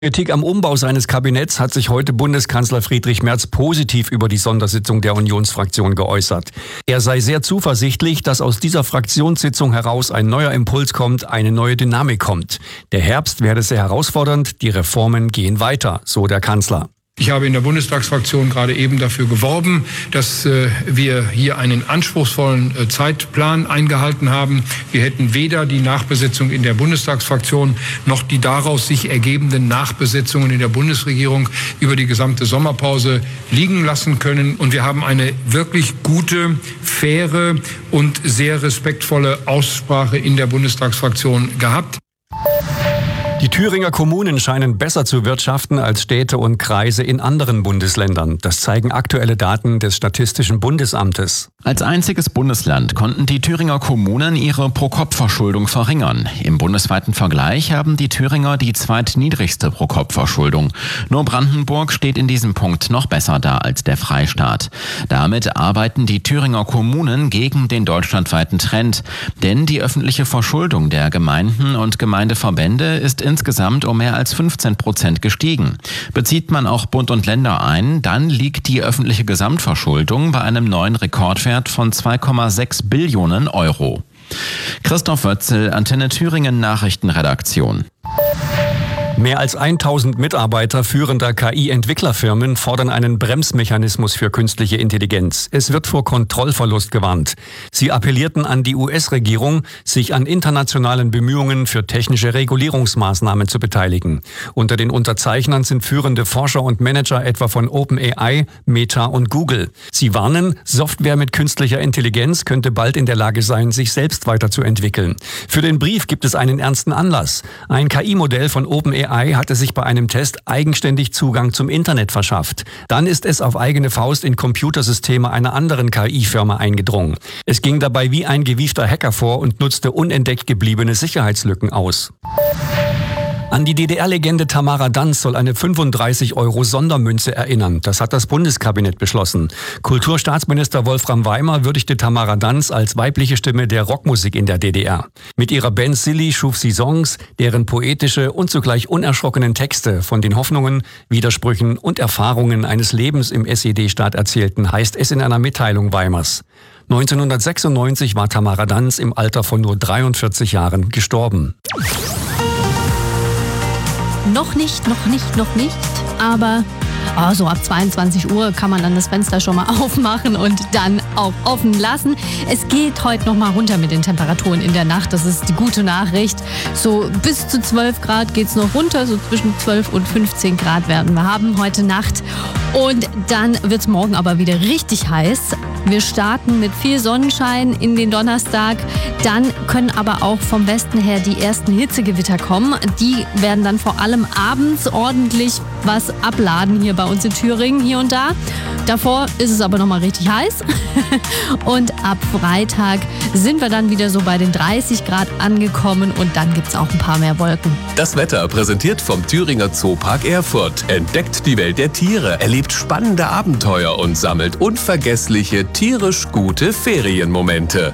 Kritik am Umbau seines Kabinetts hat sich heute Bundeskanzler Friedrich Merz positiv über die Sondersitzung der Unionsfraktion geäußert. Er sei sehr zuversichtlich, dass aus dieser Fraktionssitzung heraus ein neuer Impuls kommt, eine neue Dynamik kommt. Der Herbst werde sehr herausfordernd, die Reformen gehen weiter, so der Kanzler. Ich habe in der Bundestagsfraktion gerade eben dafür geworben, dass wir hier einen anspruchsvollen Zeitplan eingehalten haben. Wir hätten weder die Nachbesetzung in der Bundestagsfraktion noch die daraus sich ergebenden Nachbesetzungen in der Bundesregierung über die gesamte Sommerpause liegen lassen können. Und wir haben eine wirklich gute, faire und sehr respektvolle Aussprache in der Bundestagsfraktion gehabt. Die Thüringer Kommunen scheinen besser zu wirtschaften als Städte und Kreise in anderen Bundesländern. Das zeigen aktuelle Daten des Statistischen Bundesamtes. Als einziges Bundesland konnten die Thüringer Kommunen ihre Pro-Kopf-Verschuldung verringern. Im bundesweiten Vergleich haben die Thüringer die zweitniedrigste Pro-Kopf-Verschuldung. Nur Brandenburg steht in diesem Punkt noch besser da als der Freistaat. Damit arbeiten die Thüringer Kommunen gegen den deutschlandweiten Trend. Denn die öffentliche Verschuldung der Gemeinden und Gemeindeverbände ist insgesamt um mehr als 15% gestiegen. Bezieht man auch Bund und Länder ein, dann liegt die öffentliche Gesamtverschuldung bei einem neuen Rekordwert von 2,6 Billionen Euro. Christoph Wötzel, Antenne Thüringen Nachrichtenredaktion. Mehr als 1000 Mitarbeiter führender KI-Entwicklerfirmen fordern einen Bremsmechanismus für künstliche Intelligenz. Es wird vor Kontrollverlust gewarnt. Sie appellierten an die US-Regierung, sich an internationalen Bemühungen für technische Regulierungsmaßnahmen zu beteiligen. Unter den Unterzeichnern sind führende Forscher und Manager etwa von OpenAI, Meta und Google. Sie warnen, Software mit künstlicher Intelligenz könnte bald in der Lage sein, sich selbst weiterzuentwickeln. Für den Brief gibt es einen ernsten Anlass. Ein KI-Modell von OpenAI hatte sich bei einem Test eigenständig Zugang zum Internet verschafft. Dann ist es auf eigene Faust in Computersysteme einer anderen KI-Firma eingedrungen. Es ging dabei wie ein gewiefter Hacker vor und nutzte unentdeckt gebliebene Sicherheitslücken aus. An die DDR-Legende Tamara Danz soll eine 35-Euro-Sondermünze erinnern. Das hat das Bundeskabinett beschlossen. Kulturstaatsminister Wolfram Weimer würdigte Tamara Danz als weibliche Stimme der Rockmusik in der DDR. Mit ihrer Band Silly schuf sie Songs, deren poetische und zugleich unerschrockenen Texte von den Hoffnungen, Widersprüchen und Erfahrungen eines Lebens im SED-Staat erzählten, heißt es in einer Mitteilung Weimers. 1996 war Tamara Danz im Alter von nur 43 Jahren gestorben. Noch nicht, aber so ab 22 Uhr kann man dann das Fenster schon mal aufmachen und dann auch offen lassen. Es geht heute noch mal runter mit den Temperaturen in der Nacht, das ist die gute Nachricht. So bis zu 12 Grad geht es noch runter, so zwischen 12 und 15 Grad werden wir haben heute Nacht. Und dann wird es morgen aber wieder richtig heiß. Wir starten mit viel Sonnenschein in den Donnerstag. Dann können aber auch vom Westen her die ersten Hitzegewitter kommen. Die werden dann vor allem abends ordentlich was abladen hier bei uns in Thüringen, hier und da. Davor ist es aber nochmal richtig heiß. Und ab Freitag sind wir dann wieder so bei den 30 Grad angekommen und dann gibt es auch ein paar mehr Wolken. Das Wetter präsentiert vom Thüringer Zoopark Erfurt. Entdeckt die Welt der Tiere, erlebt spannende Abenteuer und sammelt unvergessliche, tierisch gute Ferienmomente.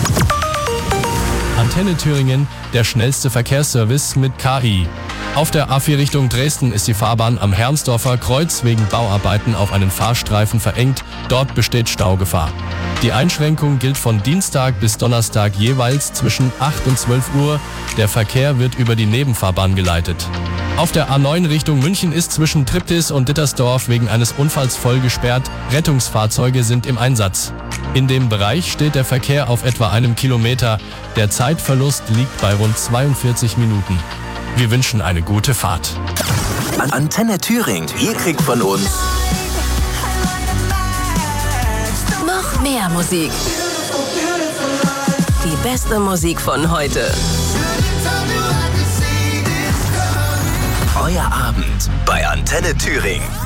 Antenne Thüringen, der schnellste Verkehrsservice mit KI. Auf der A4 Richtung Dresden ist die Fahrbahn am Herrnsdorfer Kreuz wegen Bauarbeiten auf einen Fahrstreifen verengt. Dort besteht Staugefahr. Die Einschränkung gilt von Dienstag bis Donnerstag jeweils zwischen 8 und 12 Uhr. Der Verkehr wird über die Nebenfahrbahn geleitet. Auf der A9 Richtung München ist zwischen Triptis und Dittersdorf wegen eines Unfalls voll gesperrt. Rettungsfahrzeuge sind im Einsatz. In dem Bereich steht der Verkehr auf etwa einem Kilometer. Der Zeitverlust liegt bei rund 42 Minuten. Wir wünschen eine gute Fahrt. Antenne Thüringen. Ihr kriegt von uns noch mehr Musik. Die beste Musik von heute. Euer Abend bei Antenne Thüringen.